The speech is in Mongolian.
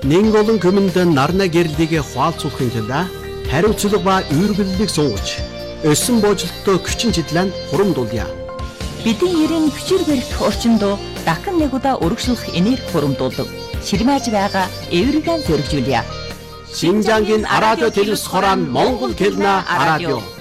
Нэг олон хүмүүнд нарна гэрлийг хуалцуулахын тулд хариуцлага ба үүргэллийг сууж, өссөн боожлолттой хүчин чиглэн хурамдуулъя. Бидний ерэн хүчээр барих орчиндөө дахин нэг удаа өргөжлөх энерги хурамдуулдаг. Ширмэж байгаа эвэргэн зөргижүүлье. Шинжангийн радио телевиз хорон Монгол хэлний радио.